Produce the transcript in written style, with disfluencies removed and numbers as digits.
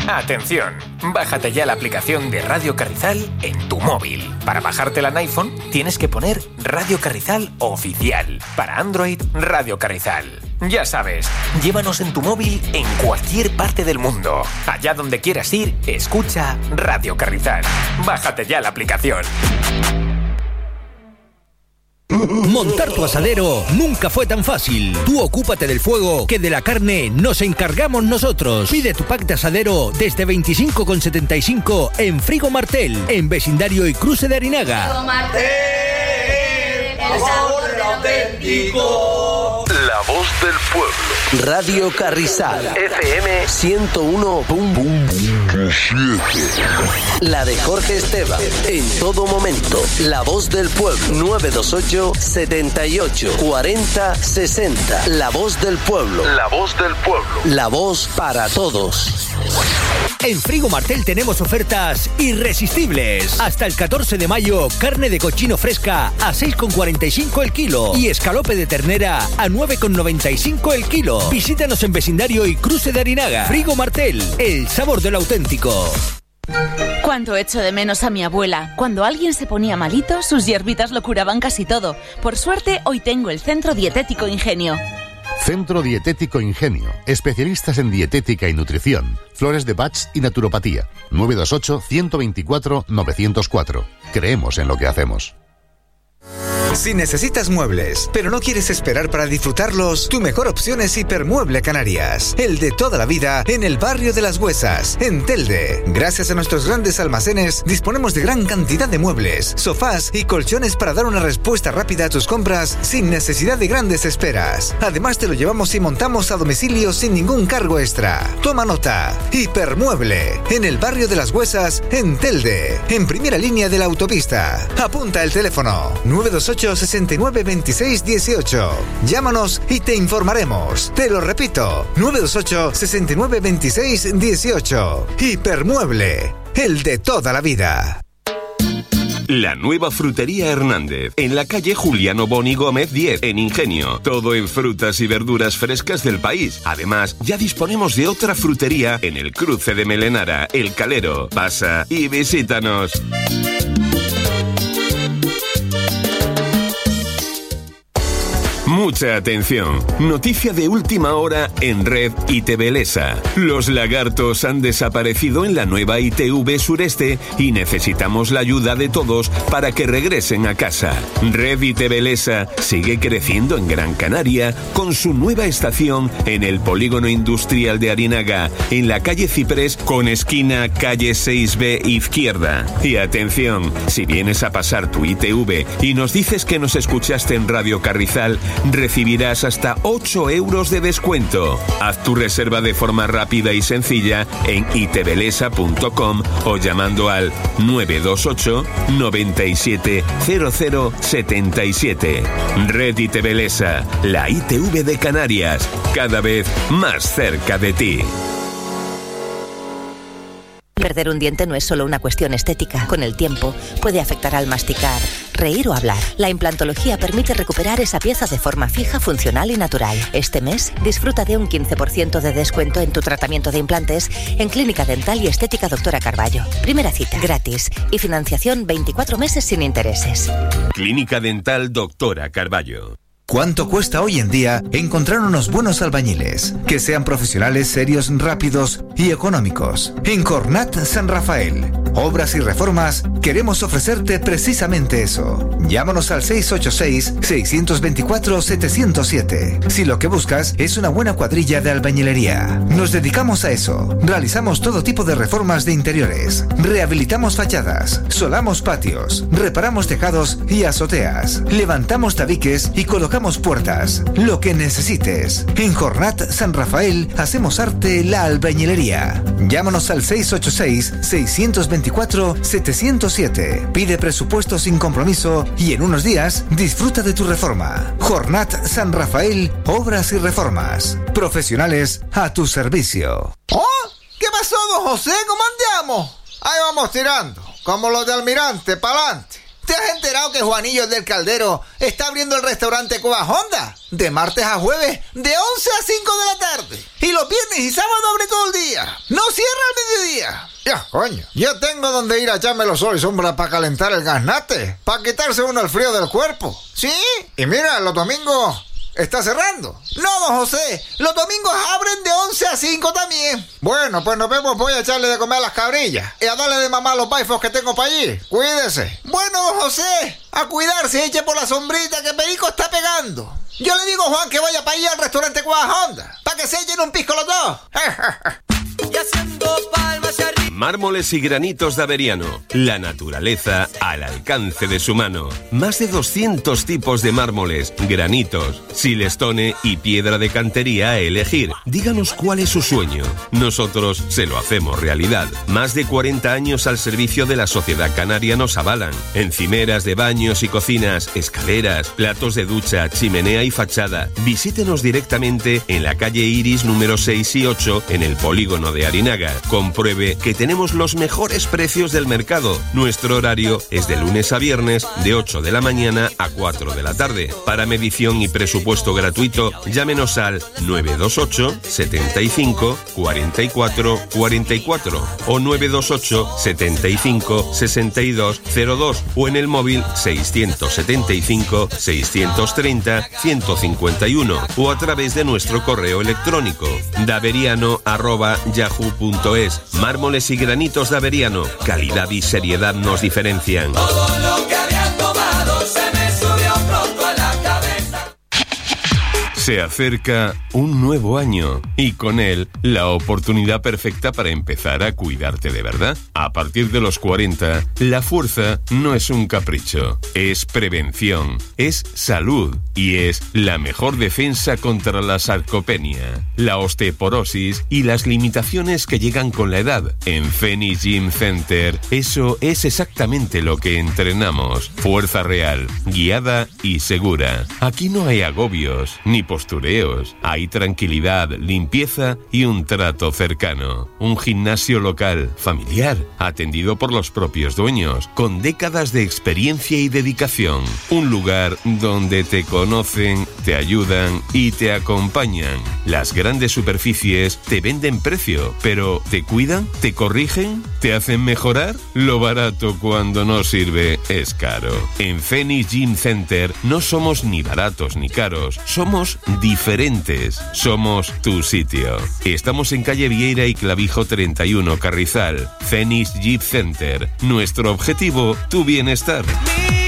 Atención, bájate ya la aplicación de Radio Carrizal en tu móvil. Para bajártela en iPhone tienes que poner Radio Carrizal Oficial. Para Android, Radio Carrizal. Ya sabes, llévanos en tu móvil en cualquier parte del mundo. Allá donde quieras ir, escucha Radio Carrizal. Bájate ya la aplicación. Montar tu asadero nunca fue tan fácil. Tú ocúpate del fuego, que de la carne nos encargamos nosotros. Pide tu pack de asadero desde 25,75 en Frigo Martel, en vecindario y cruce de Arinaga. Frigo Martel, el sabor del auténtico. La voz del pueblo. Radio Carrizal, FM 101.7. La de Jorge Esteban, en todo momento. La voz del pueblo, 928 78 40 60. La voz del pueblo. La voz del pueblo. La voz para todos. En Frigo Martel tenemos ofertas irresistibles. Hasta el 14 de mayo, carne de cochino fresca a 6,45 el kilo y escalope de ternera a 9,95 el kilo. Visítanos en vecindario y cruce de Arinaga. Frigo Martel, el sabor del auténtico. Cuánto echo de menos a mi abuela. Cuando alguien se ponía malito, sus hierbitas lo curaban casi todo. Por suerte, hoy tengo el Centro Dietético Ingenio. Centro Dietético Ingenio. Especialistas en dietética y nutrición. Flores de Bach y naturopatía. 928-124-904. Creemos en lo que hacemos. Si necesitas muebles, pero no quieres esperar para disfrutarlos, tu mejor opción es Hipermueble Canarias, el de toda la vida en el barrio de Las Huesas, en Telde. Gracias a nuestros grandes almacenes, disponemos de gran cantidad de muebles, sofás y colchones para dar una respuesta rápida a tus compras sin necesidad de grandes esperas. Además, te lo llevamos y montamos a domicilio sin ningún cargo extra. Toma nota. Hipermueble, en el barrio de Las Huesas, en Telde, en primera línea de la autopista. Apunta el teléfono 928 69 26 18. Llámanos y te informaremos. Te lo repito, 928 69 26 18. Hipermueble, el de toda la vida. La nueva frutería Hernández, en la calle Juliano Boni Gómez 10, en Ingenio. Todo en frutas y verduras frescas del país. Además, ya disponemos de otra frutería en el cruce de Melenara, El Calero. Pasa y visítanos. Mucha atención. Noticia de última hora en Red ITV Lesa. Los lagartos han desaparecido en la nueva ITV Sureste y necesitamos la ayuda de todos para que regresen a casa. Red ITV Lesa sigue creciendo en Gran Canaria con su nueva estación en el polígono industrial de Arinaga, en la calle Ciprés con esquina calle 6B izquierda. Y atención, si vienes a pasar tu ITV y nos dices que nos escuchaste en Radio Carrizal, recibirás hasta 8 euros de descuento. Haz tu reserva de forma rápida y sencilla en itvlesa.com o llamando al 928 97 00 77. Red ITV Lesa, la ITV de Canarias, cada vez más cerca de ti. Perder un diente no es solo una cuestión estética. Con el tiempo puede afectar al masticar, reír o hablar. La implantología permite recuperar esa pieza de forma fija, funcional y natural. Este mes disfruta de un 15% de descuento en tu tratamiento de implantes en Clínica Dental y Estética Doctora Carballo. Primera cita, gratis, y financiación 24 meses sin intereses. Clínica Dental Doctora Carballo. ¿Cuánto cuesta hoy en día encontrar unos buenos albañiles? Que sean profesionales, serios, rápidos y económicos. En Cornat San Rafael, Obras y Reformas, queremos ofrecerte precisamente eso. Llámanos al 686-624-707. Si lo que buscas es una buena cuadrilla de albañilería. Nos dedicamos a eso. Realizamos todo tipo de reformas de interiores. Rehabilitamos fachadas, solamos patios, reparamos tejados y azoteas. Levantamos tabiques y colocamos puertas, lo que necesites. En Cornat San Rafael hacemos arte la albañilería. Llámanos al 686-624-707. Pide presupuesto sin compromiso y en unos días disfruta de tu reforma. Cornat San Rafael, Obras y Reformas. Profesionales a tu servicio. ¿Oh? ¿Qué pasó, don José? ¿Cómo andamos? Ahí vamos tirando, como los de Almirante, pa'lante. ¿Te has enterado que Juanillo del Caldero está abriendo el restaurante Cuba Honda? De martes a jueves, de 11 a 5 de la tarde. Y los viernes y sábados abre todo el día. No cierra al Ya, coño. Yo tengo donde ir a echarme los sol y sombra para calentar el gaznate, para quitarse uno el frío del cuerpo. ¿Sí? Y mira, los domingos está cerrando. No, don José, los domingos abren de 11 a 5 también. Bueno, pues nos vemos, voy a echarle de comer a las cabrillas y a darle de mamá a los baifos que tengo para allí. Cuídese. Bueno, don José, a cuidarse, eche por la sombrita que Perico está pegando. Yo le digo a Juan que vaya para allí al restaurante Cuajanda, para que se echen un pisco los dos. Y haciendo palmas arriba. Mármoles y granitos de Averiano. La naturaleza al alcance de su mano. Más de 200 tipos de mármoles, granitos, silestone y piedra de cantería a elegir. Díganos cuál es su sueño. Nosotros se lo hacemos realidad. Más de 40 años al servicio de la sociedad canaria nos avalan. Encimeras de baños y cocinas, escaleras, platos de ducha, chimenea y fachada. Visítenos directamente en la calle Iris número 6 y 8 en el polígono de Arinaga. Compruebe que tenemos los mejores precios del mercado. Nuestro horario es de lunes a viernes de 8 de la mañana a 4 de la tarde. Para medición y presupuesto gratuito, llámenos al 928 75 44 44 o 928 75 62 02 o en el móvil 675 630 151 o a través de nuestro correo electrónico daveriano@yahoo.es. Mármoles y granitos de Averiano. Calidad y seriedad nos diferencian. Todo lo que había tomado se me subió pronto a la cabeza. Se acerca un nuevo año y con él la oportunidad perfecta para empezar a cuidarte de verdad. A partir de los 40, la fuerza no es un capricho, es prevención, es salud y es la mejor defensa contra la sarcopenia, la osteoporosis y las limitaciones que llegan con la edad. En Phoenix Gym Center, eso es exactamente lo que entrenamos. Fuerza real, guiada y segura. Aquí no hay agobios ni postureos. Hay tranquilidad, limpieza y un trato cercano. Un gimnasio local, familiar, atendido por los propios dueños, con décadas de experiencia y dedicación. Un lugar donde te conocen, te ayudan y te acompañan. Las grandes superficies te venden precio, pero ¿te cuidan? ¿Te corrigen? ¿Te hacen mejorar? Lo barato cuando no sirve es caro. En Phoenix Gym Center no somos ni baratos ni caros, somos diferentes. Somos tu sitio. Estamos en calle Vieira y Clavijo 31, Carrizal. Phoenix Gym Center. Nuestro objetivo, tu bienestar.